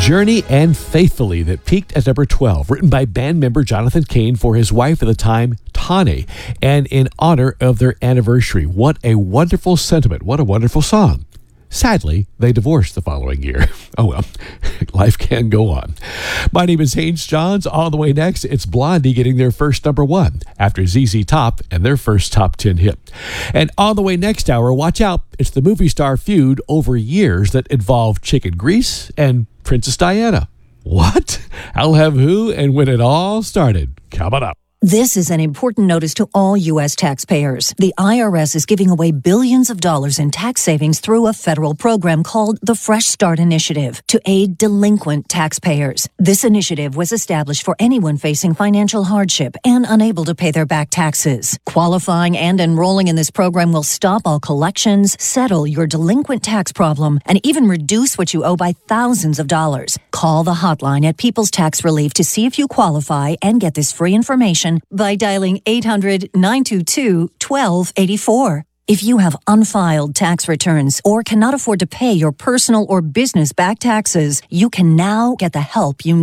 Journey and Faithfully that peaked at number 12, written by band member Jonathan Cain for his wife at the time, Tawny, and in honor of their anniversary. What a wonderful sentiment. What a wonderful song. Sadly, they divorced the following year. Oh well, life can go on. My name is Haynes Johns. On the way next, it's Blondie getting their first number one after ZZ Top and their first top 10 hit. And on the way next hour, watch out, it's the movie star feud over years that involved chicken grease and Princess Diana. What? I'll have who and when it all started. Coming up. This is an important notice to all U.S. taxpayers. The IRS is giving away billions of dollars in tax savings through a federal program called the Fresh Start Initiative to aid delinquent taxpayers. This initiative was established for anyone facing financial hardship and unable to pay their back taxes. Qualifying and enrolling in this program will stop all collections, settle your delinquent tax problem, and even reduce what you owe by thousands of dollars. Call the hotline at People's Tax Relief to see if you qualify and get this free information by dialing 800-922-1284. If you have unfiled tax returns or cannot afford to pay your personal or business back taxes, you can now get the help you need.